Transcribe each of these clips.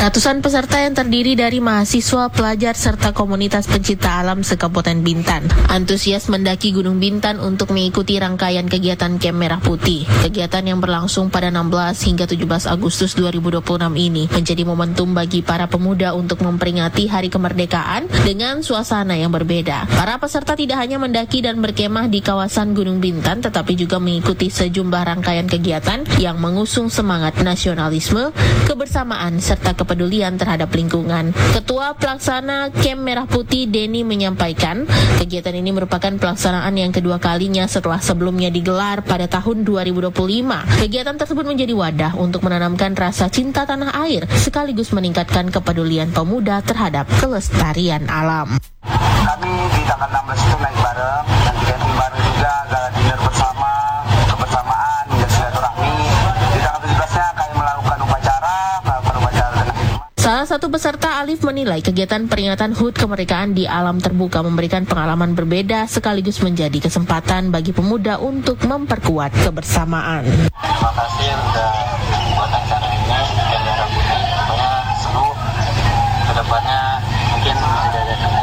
Ratusan peserta yang terdiri dari mahasiswa, pelajar, serta komunitas pencinta alam se-Kabupaten Bintan antusias mendaki Gunung Bintan untuk mengikuti rangkaian kegiatan Camp Merah Putih. Kegiatan yang berlangsung pada 16 hingga 17 Agustus 2026 ini menjadi momentum bagi para pemuda untuk memperingati Hari Kemerdekaan dengan suasana yang berbeda. Para peserta tidak hanya mendaki dan berkemah di kawasan Gunung Bintan, tetapi juga mengikuti sejumlah rangkaian kegiatan yang mengusung semangat nasionalisme, kebersamaan, serta kepedulian terhadap lingkungan. Ketua Pelaksana Camp Merah Putih Denny menyampaikan, kegiatan ini merupakan pelaksanaan yang kedua kalinya setelah sebelumnya digelar pada tahun 2025. Kegiatan tersebut menjadi wadah untuk menanamkan rasa cinta tanah air sekaligus meningkatkan kepedulian pemuda terhadap kelestarian alam. Kami di tanggal 16 itu naik bareng dan camping bareng juga, gala dinner bersama, kebersamaan dan silaturahmi. Di tanggal 17-nya kami melakukan upacara dengan Salah satu peserta Alif menilai kegiatan peringatan HUT kemerdekaan di alam terbuka memberikan pengalaman berbeda sekaligus menjadi kesempatan bagi pemuda untuk memperkuat kebersamaan. Terima kasih sudah buat acaranya dan Merah Putih. Pokoknya seru, kedepannya mungkin tidak ada kenal.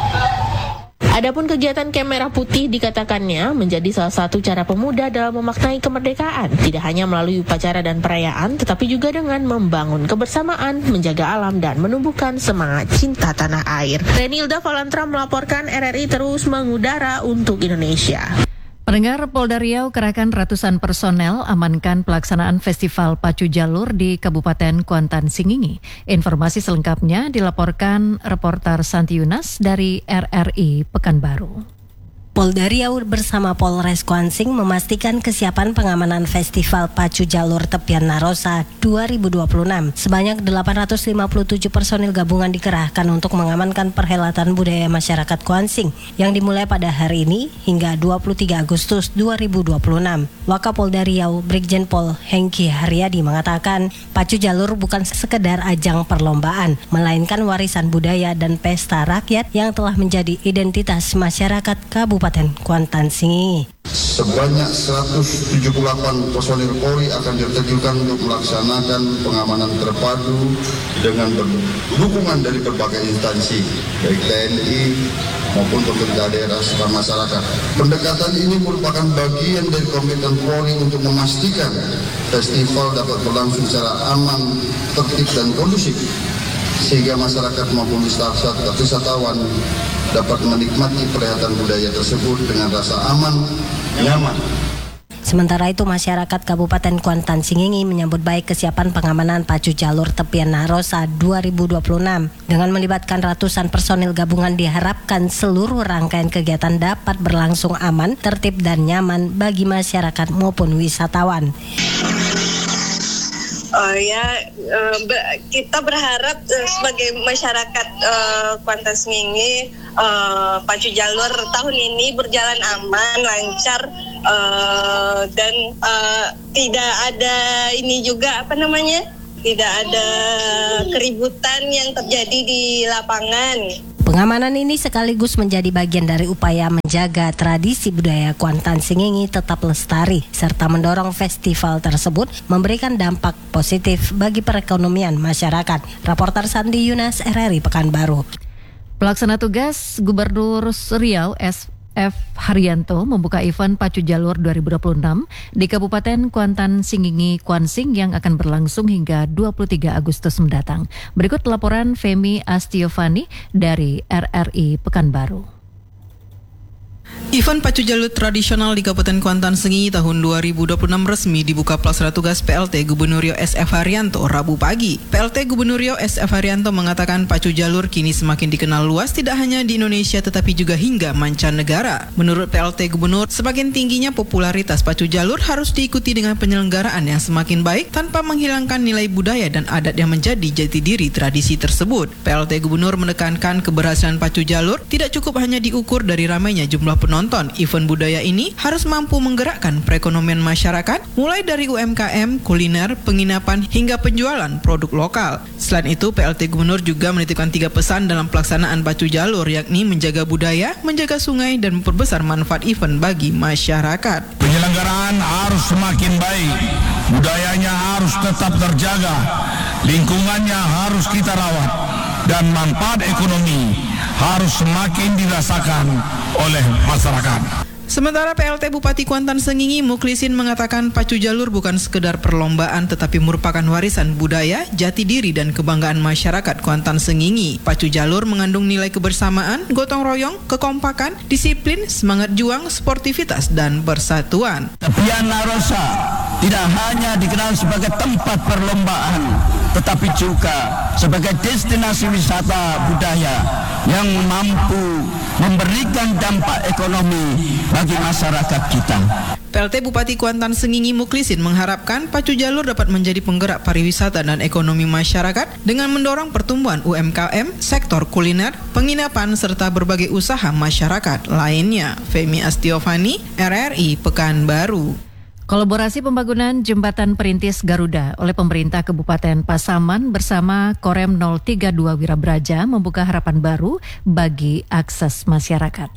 Adapun kegiatan Camp Merah Putih dikatakannya menjadi salah satu cara pemuda dalam memaknai kemerdekaan, tidak hanya melalui upacara dan perayaan, tetapi juga dengan membangun kebersamaan, menjaga alam, dan menumbuhkan semangat cinta tanah air. Renilda Valantra melaporkan, RRI terus mengudara untuk Indonesia. Pendengar, Polda Riau kerahkan ratusan personel amankan pelaksanaan Festival Pacu Jalur di Kabupaten Kuantan Singingi. Informasi selengkapnya dilaporkan reporter Santi Yunas dari RRI Pekanbaru. Polda Riau bersama Polres Kuansing memastikan kesiapan pengamanan Festival Pacu Jalur Tepian Narosa 2026. Sebanyak 857 personil gabungan dikerahkan untuk mengamankan perhelatan budaya masyarakat Kuansing yang dimulai pada hari ini hingga 23 Agustus 2026. Wakapolda Riau Brigjen Pol Hengki Haryadi mengatakan, Pacu Jalur bukan sekedar ajang perlombaan, melainkan warisan budaya dan pesta rakyat yang telah menjadi identitas masyarakat Kabupaten Kuantan Singingi. Sebanyak 178 personil Polri akan diterjunkan untuk melaksanakan pengamanan terpadu dengan dukungan dari berbagai instansi, baik TNI maupun pemerintah daerah serta masyarakat. Pendekatan ini merupakan bagian dari komitmen Polri untuk memastikan festival dapat berlangsung secara aman, tertib dan kondusif, sehingga masyarakat maupun wisatawan dapat menikmati perhelatan budaya tersebut dengan rasa aman, nyaman. Sementara itu, masyarakat Kabupaten Kuantan Singingi menyambut baik kesiapan pengamanan Pacu Jalur Tepian Narosa 2026. Dengan melibatkan ratusan personil gabungan diharapkan seluruh rangkaian kegiatan dapat berlangsung aman, tertib dan nyaman bagi masyarakat maupun wisatawan. Kita berharap sebagai masyarakat Kuantan Singingi, Pacu Jalur tahun ini berjalan aman, lancar, dan tidak ada tidak ada keributan yang terjadi di lapangan. Pengamanan ini sekaligus menjadi bagian dari upaya menjaga tradisi budaya Kuantan Singingi tetap lestari, serta mendorong festival tersebut memberikan dampak positif bagi perekonomian masyarakat. Raporter Santi Yunas, RRI Pekanbaru. Pelaksana tugas Gubernur Riau F. Haryanto membuka event Pacu Jalur 2026 di Kabupaten Kuantan Singingi Kuansing yang akan berlangsung hingga 23 Agustus mendatang. Berikut laporan Femi Astiovani dari RRI Pekanbaru. Event Pacu Jalur tradisional di Kabupaten Kuantan Singingi tahun 2026 resmi dibuka Pelaksana Tugas PLT Gubernur Riau SF Haryanto Rabu pagi. PLT Gubernur Riau SF Haryanto mengatakan Pacu Jalur kini semakin dikenal luas tidak hanya di Indonesia tetapi juga hingga mancanegara. Menurut PLT Gubernur, semakin tingginya popularitas Pacu Jalur harus diikuti dengan penyelenggaraan yang semakin baik tanpa menghilangkan nilai budaya dan adat yang menjadi jati diri tradisi tersebut. PLT Gubernur menekankan keberhasilan Pacu Jalur tidak cukup hanya diukur dari ramainya jumlah penonton. Event budaya ini harus mampu menggerakkan perekonomian masyarakat mulai dari UMKM, kuliner, penginapan hingga penjualan produk lokal. Selain itu, PLT Gubernur juga menitipkan 3 pesan dalam pelaksanaan Pacu Jalur, yakni menjaga budaya, menjaga sungai, dan memperbesar manfaat event bagi masyarakat. Penyelenggaraan harus semakin baik, budayanya harus tetap terjaga, lingkungannya harus kita rawat, dan manfaat ekonomi harus semakin dirasakan oleh masyarakat. Sementara PLT Bupati Kuantan Sengingi Muklisin mengatakan pacu jalur bukan sekedar perlombaan tetapi merupakan warisan budaya, jati diri dan kebanggaan masyarakat Kuantan Sengingi. Pacu jalur mengandung nilai kebersamaan, gotong royong, kekompakan, disiplin, semangat juang, sportivitas dan persatuan. Tepian Narosa tidak hanya dikenal sebagai tempat perlombaan tetapi juga sebagai destinasi wisata budaya yang mampu memberikan dampak ekonomi bagi masyarakat kita. PLT Bupati Kuantan Sengingi Muklisin mengharapkan pacu jalur dapat menjadi penggerak pariwisata dan ekonomi masyarakat dengan mendorong pertumbuhan UMKM, sektor kuliner, penginapan, serta berbagai usaha masyarakat lainnya. Femi Astiovani, RRI Pekanbaru. Kolaborasi pembangunan Jembatan Perintis Garuda oleh pemerintah Kabupaten Pasaman bersama Korem 032 Wirabraja membuka harapan baru bagi akses masyarakat.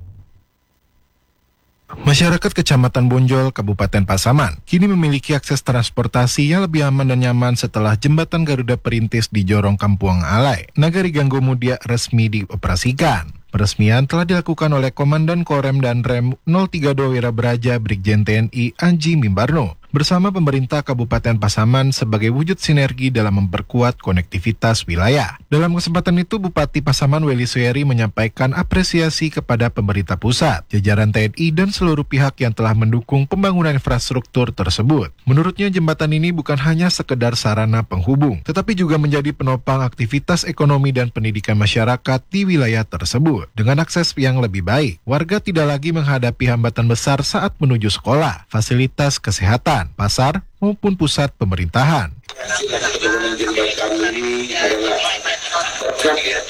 Masyarakat Kecamatan Bonjol, Kabupaten Pasaman, kini memiliki akses transportasi yang lebih aman dan nyaman setelah Jembatan Garuda Perintis di Jorong Kampuang Alai, Nagari Ganggo Mudia resmi dioperasikan. Peresmian telah dilakukan oleh Komandan Korem dan Rem 032 Wirabraja Brigjen TNI Anji Mimbarno bersama pemerintah Kabupaten Pasaman sebagai wujud sinergi dalam memperkuat konektivitas wilayah. Dalam kesempatan itu, Bupati Pasaman Weli Sueri menyampaikan apresiasi kepada pemerintah pusat, jajaran TNI dan seluruh pihak yang telah mendukung pembangunan infrastruktur tersebut. Menurutnya, jembatan ini bukan hanya sekedar sarana penghubung, tetapi juga menjadi penopang aktivitas ekonomi dan pendidikan masyarakat di wilayah tersebut. Dengan akses yang lebih baik, warga tidak lagi menghadapi hambatan besar saat menuju sekolah, fasilitas kesehatan, pasar, maupun pusat pemerintahan. Pembangunan jembatan ini adalah berkat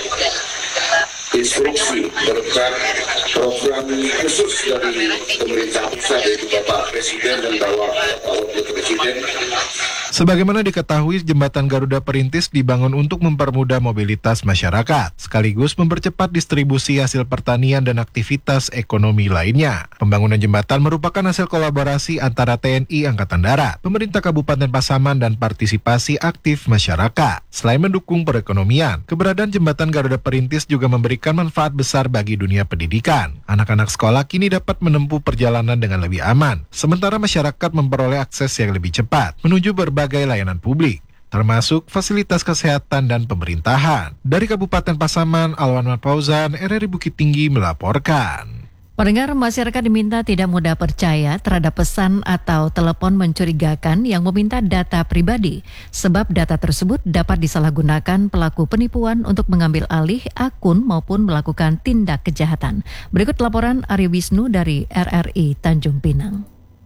instruksi, berkat program khusus dari pemerintah pusat, yaitu Bapak Presiden dan Bapak Wakil Presiden. Sebagaimana diketahui, Jembatan Garuda Perintis dibangun untuk mempermudah mobilitas masyarakat, sekaligus mempercepat distribusi hasil pertanian dan aktivitas ekonomi lainnya. Pembangunan jembatan merupakan hasil kolaborasi antara TNI Angkatan Darat, pemerintah Kabupaten Pasaman, dan partisipasi aktif masyarakat. Selain mendukung perekonomian, keberadaan Jembatan Garuda Perintis juga memberikan manfaat besar bagi dunia pendidikan. Anak-anak sekolah kini dapat menempuh perjalanan dengan lebih aman, sementara masyarakat memperoleh akses yang lebih cepat menuju berbagai layanan publik, termasuk fasilitas kesehatan dan pemerintahan. Dari Kabupaten Pasaman, Alwan Fauzan, RRI Bukit Tinggi melaporkan. Pendengar, masyarakat diminta tidak mudah percaya terhadap pesan atau telepon mencurigakan yang meminta data pribadi, sebab data tersebut dapat disalahgunakan pelaku penipuan untuk mengambil alih akun maupun melakukan tindak kejahatan. Berikut laporan Ari Wisnu dari RRI Tanjung Pinang.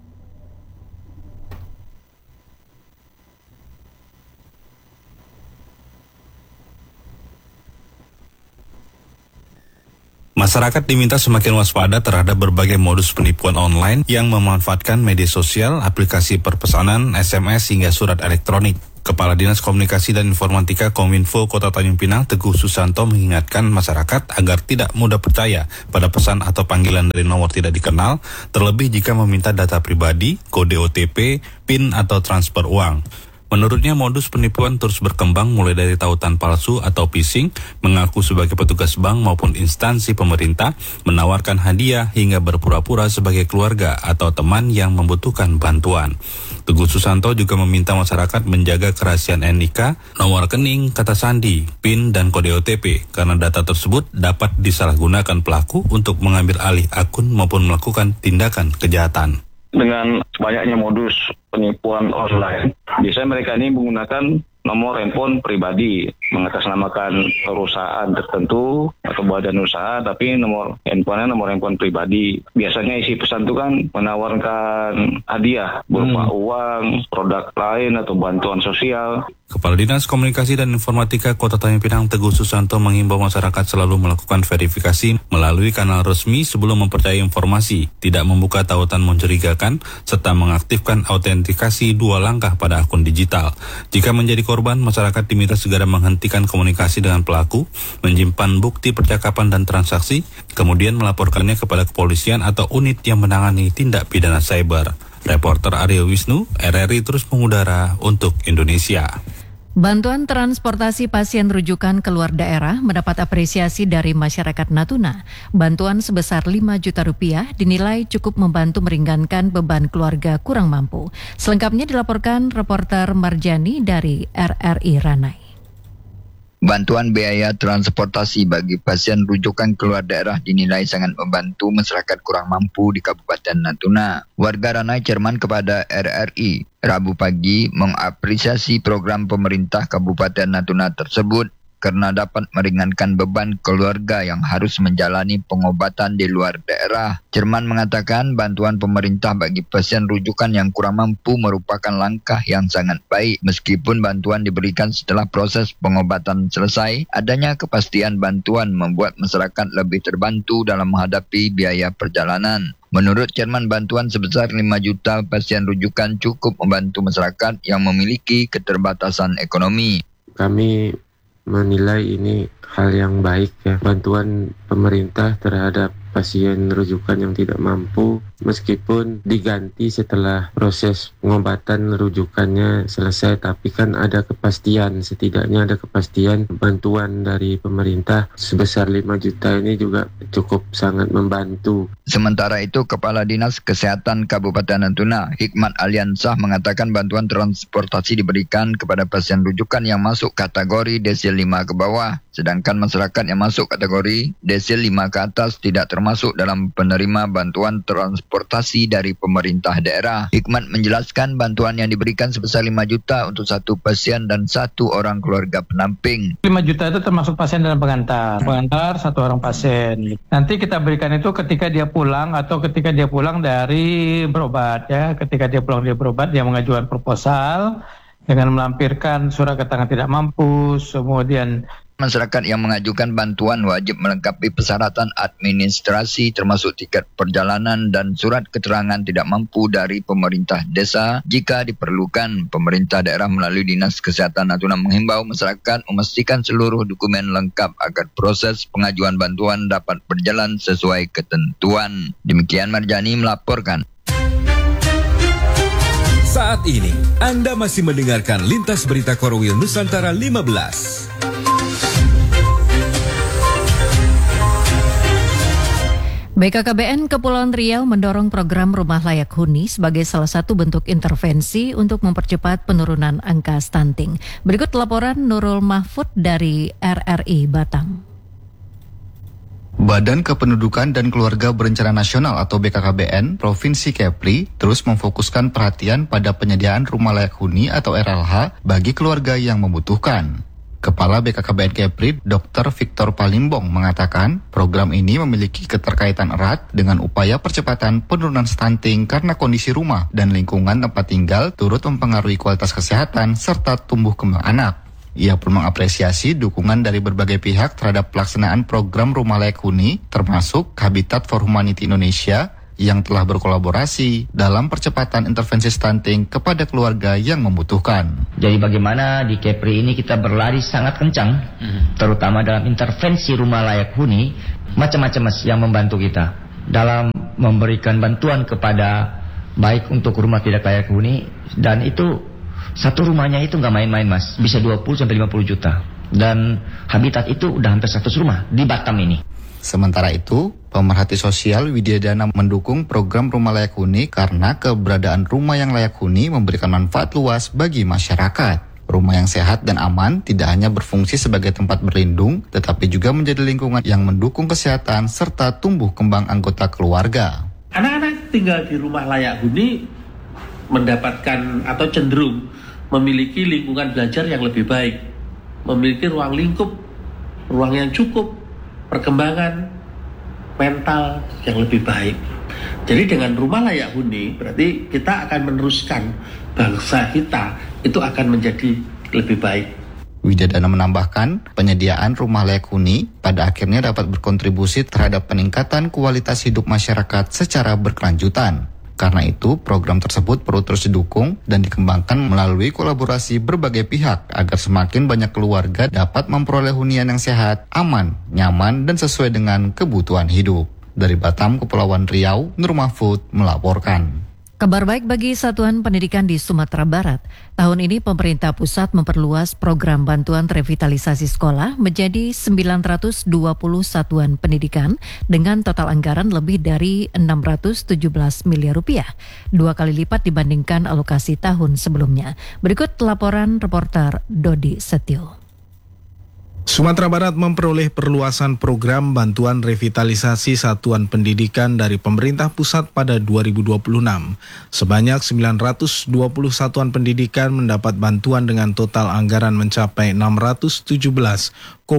Masyarakat diminta semakin waspada terhadap berbagai modus penipuan online yang memanfaatkan media sosial, aplikasi perpesanan, SMS hingga surat elektronik. Kepala Dinas Komunikasi dan Informatika Kominfo Kota Tanjung Pinang, Teguh Susanto, mengingatkan masyarakat agar tidak mudah percaya pada pesan atau panggilan dari nomor tidak dikenal, terlebih jika meminta data pribadi, kode OTP, PIN atau transfer uang. Menurutnya, modus penipuan terus berkembang mulai dari tautan palsu atau phishing, mengaku sebagai petugas bank maupun instansi pemerintah, menawarkan hadiah hingga berpura-pura sebagai keluarga atau teman yang membutuhkan bantuan. Teguh Susanto juga meminta masyarakat menjaga kerahasiaan NIK, nomor rekening, kata sandi, PIN, dan kode OTP, karena data tersebut dapat disalahgunakan pelaku untuk mengambil alih akun maupun melakukan tindakan kejahatan. Dengan banyaknya modus penipuan online, biasanya mereka ini menggunakan nomor handphone pribadi, mengatasnamakan perusahaan tertentu atau badan usaha, tapi nomor handphone pribadi. Biasanya isi pesan itu kan menawarkan hadiah berupa uang, produk lain atau bantuan sosial. Kepala Dinas Komunikasi dan Informatika Kota Tanjung Pinang, Teguh Susanto, mengimbau masyarakat selalu melakukan verifikasi melalui kanal resmi sebelum mempercayai informasi, tidak membuka tautan mencurigakan, serta mengaktifkan autentikasi 2 langkah pada akun digital. Jika menjadi korban, masyarakat diminta segera menghentikan komunikasi dengan pelaku, menyimpan bukti percakapan dan transaksi, kemudian melaporkannya kepada kepolisian atau unit yang menangani tindak pidana cyber. Reporter Aryo Wisnu, RRI terus mengudara untuk Indonesia. Bantuan transportasi pasien rujukan keluar daerah mendapat apresiasi dari masyarakat Natuna. Bantuan sebesar 5 juta rupiah dinilai cukup membantu meringankan beban keluarga kurang mampu. Selengkapnya dilaporkan reporter Marjani dari RRI Ranai. Bantuan biaya transportasi bagi pasien rujukan keluar daerah dinilai sangat membantu masyarakat kurang mampu di Kabupaten Natuna. Warga Ranai cerman kepada RRI Rabu pagi mengapresiasi program pemerintah Kabupaten Natuna tersebut karena dapat meringankan beban keluarga yang harus menjalani pengobatan di luar daerah. Cerman mengatakan bantuan pemerintah bagi pasien rujukan yang kurang mampu merupakan langkah yang sangat baik. Meskipun bantuan diberikan setelah proses pengobatan selesai, adanya kepastian bantuan membuat masyarakat lebih terbantu dalam menghadapi biaya perjalanan. Menurut Cerman, bantuan sebesar 5 juta pasien rujukan cukup membantu masyarakat yang memiliki keterbatasan ekonomi. Kami menilai ini hal yang baik ya, bantuan pemerintah terhadap pasien rujukan yang tidak mampu meskipun diganti setelah proses pengobatan rujukannya selesai, tapi kan ada kepastian, setidaknya ada kepastian bantuan dari pemerintah sebesar 5 juta ini juga cukup sangat membantu. Sementara itu, Kepala Dinas Kesehatan Kabupaten Natuna, Hikmat Aliansah, mengatakan bantuan transportasi diberikan kepada pasien rujukan yang masuk kategori desil 5 ke bawah, sedangkan masyarakat yang masuk kategori desil 5 ke atas tidak termasuk dalam penerima bantuan transportasi dari pemerintah daerah. Hikmat menjelaskan bantuan yang diberikan sebesar 5 juta untuk satu pasien dan satu orang keluarga penamping. 5 juta itu termasuk pasien dan pengantar. Pengantar satu orang pasien. Nanti kita berikan itu ketika dia pulang atau ketika dia pulang dari berobat ya. Ketika dia pulang dari berobat, dia mengajukan proposal dengan melampirkan surat keterangan tidak mampu, kemudian masyarakat yang mengajukan bantuan wajib melengkapi persyaratan administrasi termasuk tiket perjalanan dan surat keterangan tidak mampu dari pemerintah desa. Jika diperlukan, pemerintah daerah melalui Dinas Kesehatan Natuna menghimbau masyarakat memastikan seluruh dokumen lengkap agar proses pengajuan bantuan dapat berjalan sesuai ketentuan. Demikian Marjani melaporkan. Saat ini, Anda masih mendengarkan Lintas Berita Korwil Nusantara 15. BKKBN Kepulauan Riau mendorong program Rumah Layak Huni sebagai salah satu bentuk intervensi untuk mempercepat penurunan angka stunting. Berikut laporan Nurul Mahfud dari RRI Batam. Badan Kependudukan dan Keluarga Berencana Nasional atau BKKBN Provinsi Kepri terus memfokuskan perhatian pada penyediaan rumah layak huni atau RLH bagi keluarga yang membutuhkan. Kepala BKKBN Kepri, Dr. Victor Palimbong mengatakan program ini memiliki keterkaitan erat dengan upaya percepatan penurunan stunting karena kondisi rumah dan lingkungan tempat tinggal turut mempengaruhi kualitas kesehatan serta tumbuh kembang anak. Ia pun mengapresiasi dukungan dari berbagai pihak terhadap pelaksanaan program Rumah Layak Huni, termasuk Habitat for Humanity Indonesia, yang telah berkolaborasi dalam percepatan intervensi stunting kepada keluarga yang membutuhkan. Jadi bagaimana di Kepri ini kita berlari sangat kencang, terutama dalam intervensi rumah layak huni, macam-macam Mas yang membantu kita dalam memberikan bantuan kepada baik untuk rumah tidak layak huni, dan itu satu rumahnya itu nggak main-main Mas, bisa 20-50 juta. Dan Habitat itu udah hampir 100 rumah di Batam ini. Sementara itu, pemerhati sosial Widyadana mendukung program Rumah Layak Huni karena keberadaan rumah yang layak huni memberikan manfaat luas bagi masyarakat. Rumah yang sehat dan aman tidak hanya berfungsi sebagai tempat berlindung, tetapi juga menjadi lingkungan yang mendukung kesehatan serta tumbuh kembang anggota keluarga. Anak-anak tinggal di rumah layak huni mendapatkan atau cenderung memiliki lingkungan belajar yang lebih baik, memiliki ruang lingkup, ruang yang cukup, perkembangan mental yang lebih baik. Jadi dengan rumah layak huni berarti kita akan meneruskan bangsa kita itu akan menjadi lebih baik. Widyadana menambahkan penyediaan rumah layak huni pada akhirnya dapat berkontribusi terhadap peningkatan kualitas hidup masyarakat secara berkelanjutan. Karena itu, program tersebut perlu terus didukung dan dikembangkan melalui kolaborasi berbagai pihak agar semakin banyak keluarga dapat memperoleh hunian yang sehat, aman, nyaman, dan sesuai dengan kebutuhan hidup. Dari Batam, Kepulauan Riau, Nur Mahfud melaporkan. Kabar baik bagi satuan pendidikan di Sumatera Barat. Tahun ini pemerintah pusat memperluas program bantuan revitalisasi sekolah menjadi 920 satuan pendidikan dengan total anggaran lebih dari 617 miliar rupiah, 2 kali lipat dibandingkan alokasi tahun sebelumnya. Berikut laporan reporter Dodi Setio. Sumatera Barat memperoleh perluasan program bantuan revitalisasi satuan pendidikan dari pemerintah pusat pada 2026. Sebanyak 920 satuan pendidikan mendapat bantuan dengan total anggaran mencapai 617,24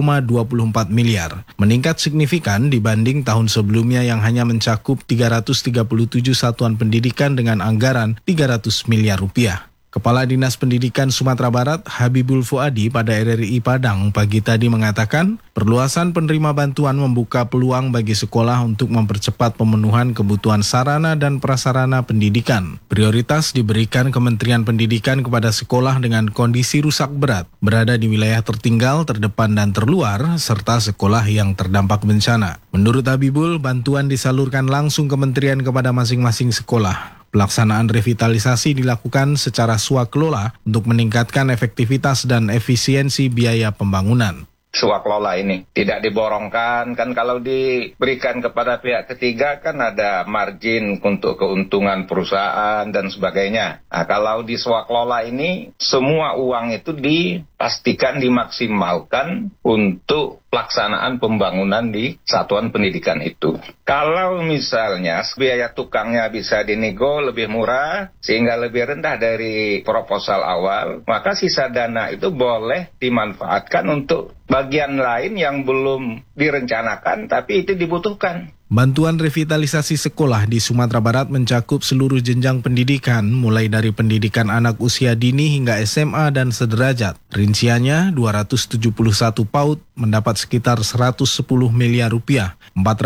miliar. Meningkat signifikan dibanding tahun sebelumnya yang hanya mencakup 337 satuan pendidikan dengan anggaran 300 miliar rupiah. Kepala Dinas Pendidikan Sumatera Barat, Habibul Fuadi pada RRI Padang pagi tadi mengatakan, perluasan penerima bantuan membuka peluang bagi sekolah untuk mempercepat pemenuhan kebutuhan sarana dan prasarana pendidikan. Prioritas diberikan Kementerian Pendidikan kepada sekolah dengan kondisi rusak berat, berada di wilayah tertinggal, terdepan dan terluar, serta sekolah yang terdampak bencana. Menurut Habibul, bantuan disalurkan langsung kementerian kepada masing-masing sekolah. Pelaksanaan revitalisasi dilakukan secara swakelola untuk meningkatkan efektivitas dan efisiensi biaya pembangunan. Swakelola ini tidak diborongkan, kan kalau diberikan kepada pihak ketiga kan ada margin untuk keuntungan perusahaan dan sebagainya. Nah, kalau di swakelola ini semua uang itu dipastikan dimaksimalkan untuk pelaksanaan pembangunan di satuan pendidikan itu. Kalau misalnya biaya tukangnya bisa dinego lebih murah sehingga lebih rendah dari proposal awal, maka sisa dana itu boleh dimanfaatkan untuk bagian lain yang belum direncanakan tapi itu dibutuhkan. Bantuan revitalisasi sekolah di Sumatera Barat mencakup seluruh jenjang pendidikan, mulai dari pendidikan anak usia dini hingga SMA dan sederajat. Rinciannya, 271 PAUD mendapat sekitar 110 miliar rupiah,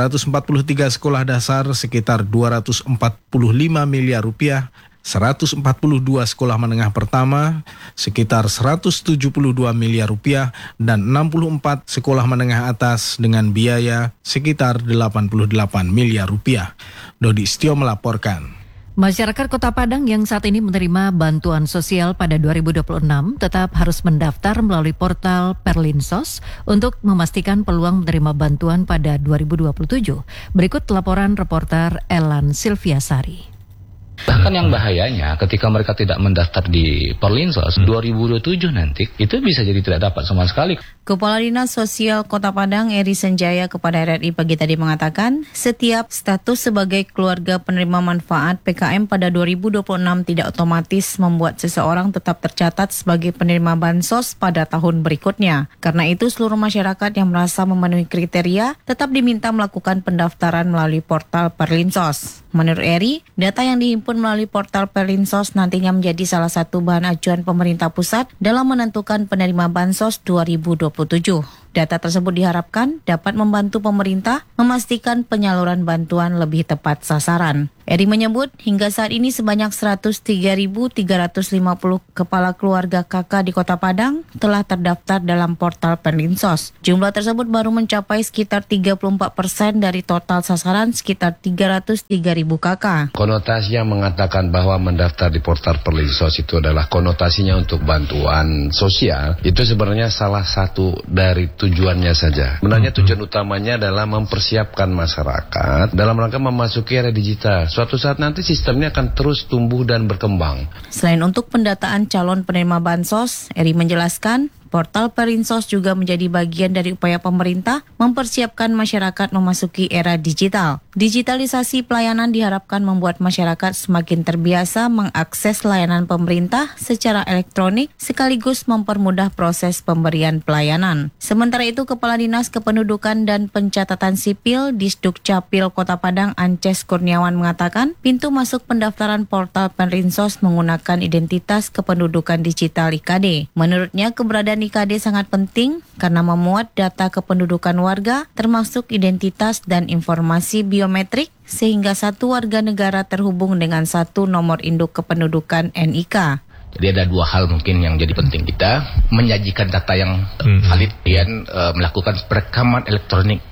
443 sekolah dasar sekitar 245 miliar rupiah, 142 sekolah menengah pertama sekitar 172 miliar rupiah dan 64 sekolah menengah atas dengan biaya sekitar 88 miliar rupiah. Dodi Setio melaporkan. Masyarakat Kota Padang yang saat ini menerima bantuan sosial pada 2026 tetap harus mendaftar melalui portal Perlinsos untuk memastikan peluang menerima bantuan pada 2027. Berikut laporan reporter Elan Silviasari. Bahkan yang bahayanya ketika mereka tidak mendaftar di Perlinsos 2027 nanti itu bisa jadi tidak dapat sama sekali. Kepala Dinas Sosial Kota Padang Eri Senjaya kepada RRI pagi tadi mengatakan setiap status sebagai keluarga penerima manfaat PKM pada 2026 tidak otomatis membuat seseorang tetap tercatat sebagai penerima bansos pada tahun berikutnya. Karena itu seluruh masyarakat yang merasa memenuhi kriteria tetap diminta melakukan pendaftaran melalui portal Perlinsos. Menurut Eri, data yang dihimpun melalui portal Perlinsos nantinya menjadi salah satu bahan acuan pemerintah pusat dalam menentukan penerima bansos 2027. Data tersebut diharapkan dapat membantu pemerintah memastikan penyaluran bantuan lebih tepat sasaran. Eri menyebut hingga saat ini sebanyak 103.350 kepala keluarga KK di Kota Padang telah terdaftar dalam portal Perlinsos. Jumlah tersebut baru mencapai sekitar 34% dari total sasaran sekitar 303.000 KK. Konotasi yang mengatakan bahwa mendaftar di portal Perlinsos itu adalah konotasinya untuk bantuan sosial, itu sebenarnya salah satu dari tujuannya saja. Sebenarnya tujuan utamanya adalah mempersiapkan masyarakat dalam rangka memasuki era digital. Suatu saat nanti sistemnya akan terus tumbuh dan berkembang. Selain untuk pendataan calon penerima bansos, Eri menjelaskan portal Perlinsos juga menjadi bagian dari upaya pemerintah mempersiapkan masyarakat memasuki era digital. Digitalisasi pelayanan diharapkan membuat masyarakat semakin terbiasa mengakses layanan pemerintah secara elektronik sekaligus mempermudah proses pemberian pelayanan. Sementara itu, Kepala Dinas Kependudukan dan Pencatatan Sipil Disduk Capil Kota Padang Ances Kurniawan mengatakan pintu masuk pendaftaran portal Perlinsos menggunakan identitas kependudukan digital IKD. Menurutnya, keberadaan IKD sangat penting karena memuat data kependudukan warga termasuk identitas dan informasi biometrik sehingga satu warga negara terhubung dengan satu nomor induk kependudukan NIK. Jadi ada dua hal mungkin yang jadi penting kita menyajikan data yang valid dan melakukan perekaman elektronik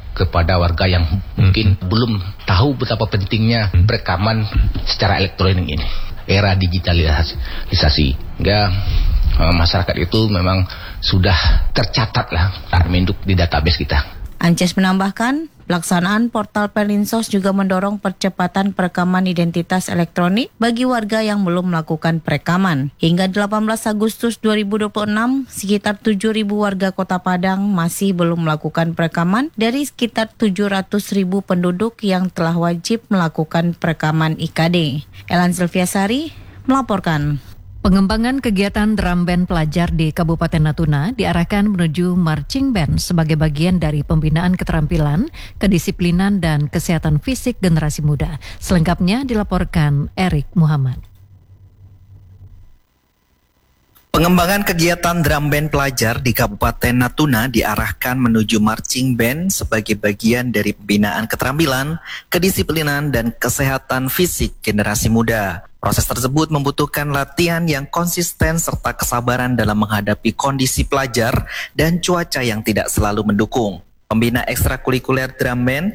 kepada warga yang mungkin belum tahu betapa pentingnya perekaman secara elektronik ini. Era digitalisasi, hingga masyarakat itu memang sudah tercatat lah terminduk di database kita. Ances menambahkan, pelaksanaan portal Perlinsos juga mendorong percepatan perekaman identitas elektronik bagi warga yang belum melakukan perekaman. Hingga 18 Agustus 2026, sekitar 7.000 warga Kota Padang masih belum melakukan perekaman dari sekitar 700.000 penduduk yang telah wajib melakukan perekaman IKD. Elan Silviasari melaporkan. Pengembangan kegiatan drum band pelajar di Kabupaten Natuna diarahkan menuju marching band sebagai bagian dari pembinaan keterampilan, kedisiplinan, dan kesehatan fisik generasi muda. Selengkapnya dilaporkan Erik Muhammad. Pengembangan kegiatan drum band pelajar di Kabupaten Natuna diarahkan menuju marching band sebagai bagian dari pembinaan keterampilan, kedisiplinan, dan kesehatan fisik generasi muda. Proses tersebut membutuhkan latihan yang konsisten serta kesabaran dalam menghadapi kondisi pelajar dan cuaca yang tidak selalu mendukung. Pembina ekstrakurikuler drum band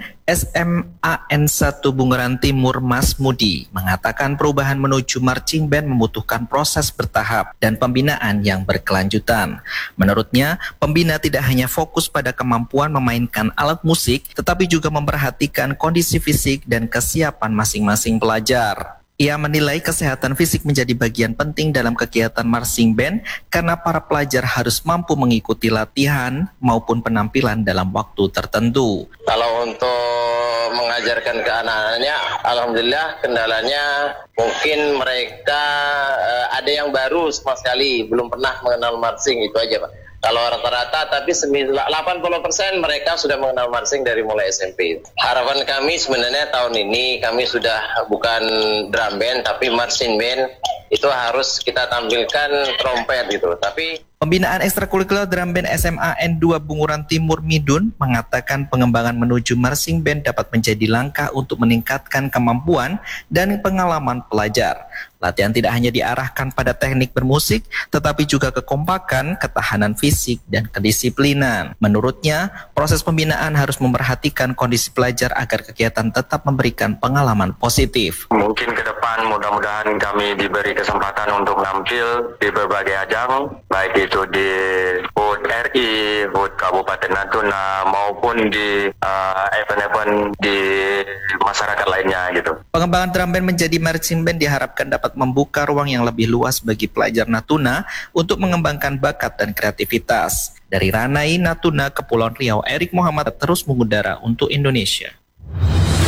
SMAN 1 Bunguran Timur Mas Mudi mengatakan perubahan menuju marching band membutuhkan proses bertahap dan pembinaan yang berkelanjutan. Menurutnya, pembina tidak hanya fokus pada kemampuan memainkan alat musik, tetapi juga memperhatikan kondisi fisik dan kesiapan masing-masing pelajar. Ia menilai kesehatan fisik menjadi bagian penting dalam kegiatan marching band karena para pelajar harus mampu mengikuti latihan maupun penampilan dalam waktu tertentu. Kalau untuk mengajarkan ke anak-anaknya, alhamdulillah kendalanya mungkin mereka ada yang baru sama sekali, belum pernah mengenal marching, itu aja Pak. Kalau rata-rata, tapi 80% mereka sudah mengenal marching dari mulai SMP. Harapan kami sebenarnya tahun ini kami sudah bukan drum band, tapi marching band. Itu harus kita tampilkan trompet gitu. Tapi Pembinaan ekstrakurikuler drum band SMAN 2 Bunguran Timur Midun mengatakan pengembangan menuju marching band dapat menjadi langkah untuk meningkatkan kemampuan dan pengalaman pelajar. Latihan tidak hanya diarahkan pada teknik bermusik, tetapi juga kekompakan, ketahanan fisik, dan kedisiplinan. Menurutnya, proses pembinaan harus memperhatikan kondisi pelajar agar kegiatan tetap memberikan pengalaman positif. Mungkin ke depan mudah-mudahan kami diberi kesempatan untuk tampil di berbagai ajang, baik itu di HUT RI, HUT Kabupaten Natuna, maupun di event-event di masyarakat lainnya gitu. Pengembangan drum band menjadi marching band diharapkan dapat membuka ruang yang lebih luas bagi pelajar Natuna untuk mengembangkan bakat dan kreativitas. Dari Ranai, Natuna, Kepulauan Riau, Erik Muhammad terus mengudara untuk Indonesia.